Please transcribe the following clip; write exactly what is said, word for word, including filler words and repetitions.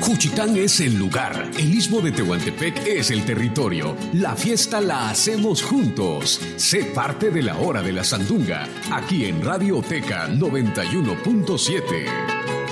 Juchitán es el lugar, el Istmo de Tehuantepec es el territorio. La fiesta la hacemos juntos. Sé parte de la Hora de la Sandunga, aquí en Radioteca noventa y uno punto siete.